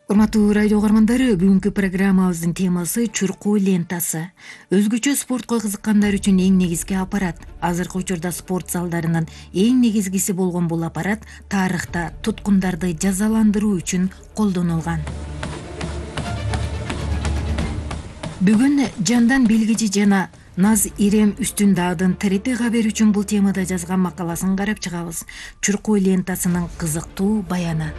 Урматтуу радио угармандары, бүгүнкү программабыздын темасы чуркоо лентасы. Өзгөчө спортко кызыккандар үчүн эң негизги аппарат. Азыркы учурда спорт залдарынын эң негизгиси болгон бул аппарат тарыхта туткундарды жазаландыруу үчүн колдонулган. Бүгүн Жандан Билгичи жана Наз Ирем Үстүн Даадын ТРТ кабер үчүн бул темада жазган макаласын карап чыгабыз. Чуркоо лентасынын кызыктуу баяны.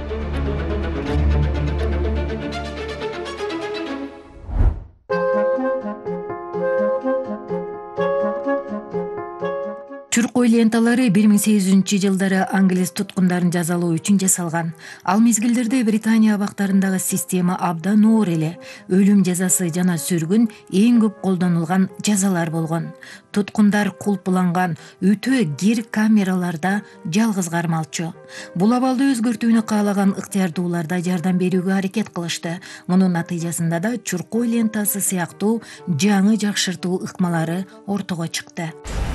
Чуркоо ленталары 1800-жылдары англис туткундарын жазалоо үчүн жасалган. Ал мезгилдерде Британия абактарындагы система абдан оор эле. Өлүм жазасы жана сүргүн эң көп колдонулган жазалар болгон. Туткундар кулпуланган өтө кир камераларда жалгыз кармалчу. Бул абалды өзгөртүүнү каалаган ыктыярдуулар да жардам берүүгө аракет кылышты. Мунун натыйжасында да чуркоо лентасы сыяктуу жаңы жакшыртуу ыкмалары ортого чыкты.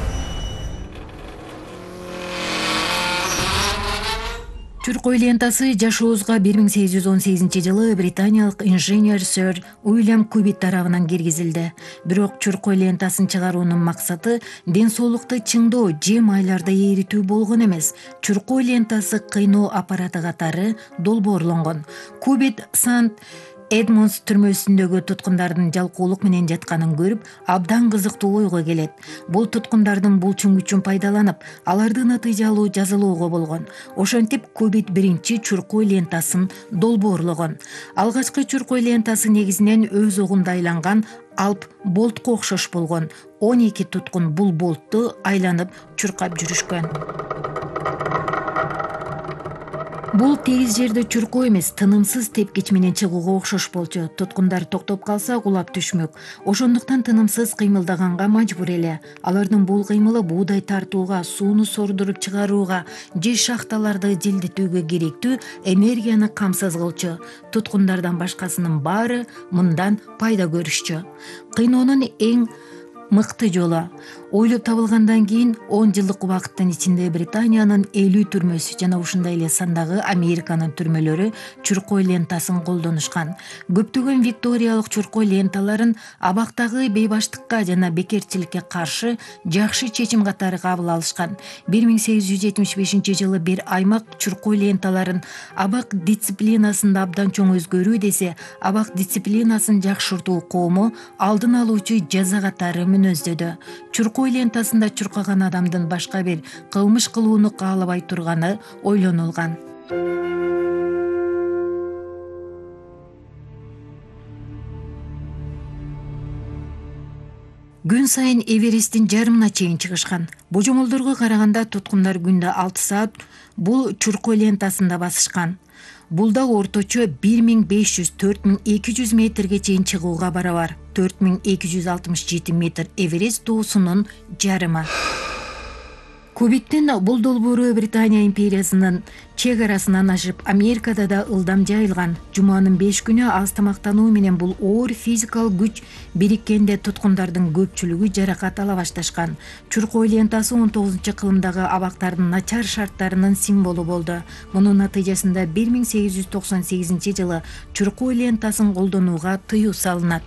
Чуркоо лентасы жашообузга 1818-жылы британиялык инженер сэр Уильям Кубит тарабынан киргизилди. Бирок чуркоо лентасын чыгаруунун максаты ден соолукту чыңдоо же майларды эритүү болгон эмес. Чуркоо лентасы кыйноо аппараты катары долбоорлонгон. Кубит Сант Эдмундс түрмөсүндөгү туткундардын жалкоолук менен жатканын көрүп, абдан кызыктуу ойго келет. Бул туткундардын булчуң күчүн пайдаланып, аларды натыйжалуу жазалоого болгон. Ошентип Кубит биринчи чуркоо лентасын долбоорлогон. Алгачкы чуркоо лентасы негизинен өз огунда айланган алп болтко окшош болгон. 12 туткун бул болтту айланып чуркап жүрүшкөн. Бул тегиз жерде чуркоо эмес, тынымсыз тепкич менен чыгууга окшош болчу. Туткундар токтоп калса кулап түшмөк. Ошондуктан тынымсыз кыймылдаганга мажбур эле. Алардын бул кыймылы буудай тартууга, сууну сордуруп чыгарууга же шахталарды желдетүүгө керектүү энергияны камсыз кылчу. Туткундардан башкасынын баары мындан пайда көрүшчү. Кыйноонун эң мыкты жолу ойлоп табылгандан кийин 10 жылдык убакыттын ичинде Британиянын 50 түрмөсү жана ушундай эле сандагы Американын түрмөлөрү чуркоо лентасын колдонушкан. Көптөгөн викториялык чуркоо ленталарын абактагы бейбаштыкка жана бекерчиликке каршы жакшы чечим катары кабыл алышкан. 1875-жылы бир аймак чуркоо ленталарын абак дисциплинасында абдан чоң өзгөрүү десе, абак дисциплинасын жакшыртуу коому алдын алуучу жаза катары мүнөздөдү. Чуркоо лентасында чуркаган адамдын башка бир кылмыш кылууну каалабай турганы ойлонулган. Күн сайын Эвересттин жарымына чейин чыгышкан. Божомолдорго караганда туткундар күндө 6 саат бул чуркоо лентасында басышкан. Бул да орточо 1500-4200 метрге чейин чыгууга барабар. 4267 метр Эверест тоосунун жарымы. Кубиттин бул долбоору Британия империясынын чек арасынан ашып, Америкада да ылдам жайылган. Жуманын 5 күнү аз тамактануу менен бул оор физикалык күч бириккенде туткундардын көпчүлүгү жаракат ала башташкан. Чуркоо лентасы 19-кылымдагы абактардын начар шарттарынын символу болду. Мунун натыйжасында 1898-жылы чуркоо лентасын колдонууга тыюу салынат.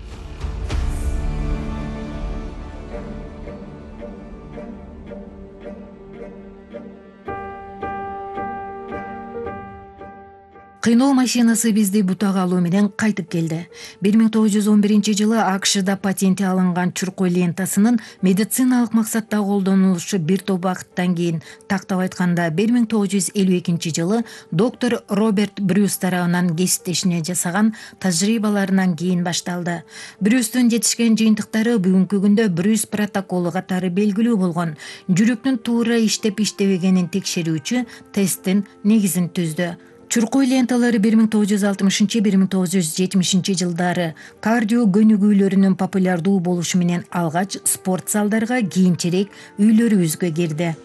Кыйноо машинасы бизди бутага алуу менен кайтып келди. 1911-жылы АКШда патенти алынган чуркоо лентасынын медициналык максатта колдонулушу бир топ убакыттан кийин, тактап айтканда 1952-жылы доктор Роберт Брюс тарабынан кесиптешине жасаган тажрыйбаларынан кийин башталды. Брюстун жетишкен жыйынтыктары бүгүнкү күндө Брюс протоколу катары белгилүү болгон. Жүрөктүн туура иштеп-иштебегенин текшерүүчү тесттин негизин түздү. Чуркоо ленталары 1960-1970 жылдары кардио көнүгүүлөрүнүн популярдуу болушу менен алгач спорт залдарга, кийинчерээк үйлөрүбүзгө кирди.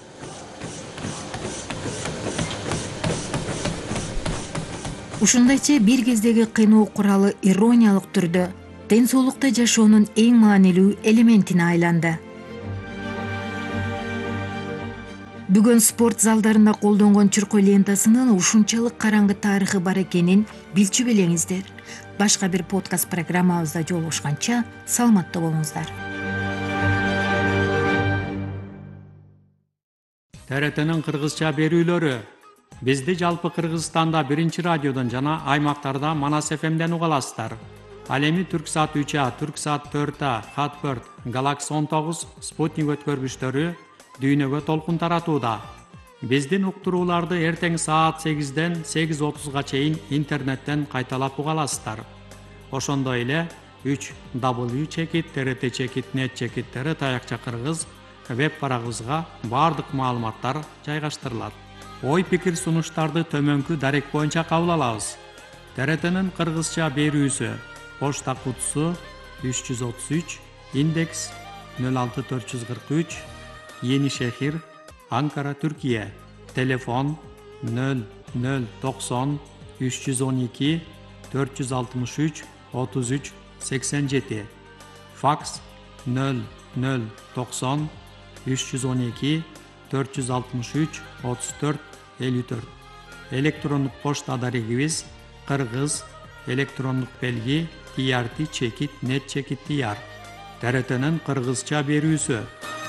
Ушундайча бир кездеги кыйноо куралы ирониялык түрдө ден соолукта жашоонун эң маанилүү элементине айланды. Бүгүн спорт залдарында колдонгон чуркой лентасынын ушунчалык караңгы тарыхы бар экенин билчү белеңиздер. Башка бир подкаст программабызда жолугушканча саламатта болуңуздар. ТРТнын кыргызча берүүлөрү. Бизди жалпы Кыргызстанда 1-радиодон жана аймактарда Манас ФМден уга аласыздар. Ал эми Түрксат 3А, Түрксат 4А, Хатбird, Galaxy 19, Спутник өткөргүчтөрү дүйнөгө толкун таратууда. Биздин уктурууларды эртең саат 8ден 8:30га чейин интернеттен кайталап уга аласыздар. Ошондой эле 3w.trt.net/tr таякча кыргыз веб барагыбызга баардык маалыматтар жайгаштырылат. Ой-пикир сунуштарды төмөнкү дарек боюнча кабыл алабыз. ТРТнын кыргызча берүүсү: почта кутусу 333, индекс 06443, Yeni Şehir, Ankara, Türkiye. Telefon 0090 312 463 33 87. Faks 0090 312 463 34 54. Elektronluk poçta adarigimiz Kırgız elektronluk belgi trt.net/tr. TRT'nin Kırgızça berүүсү.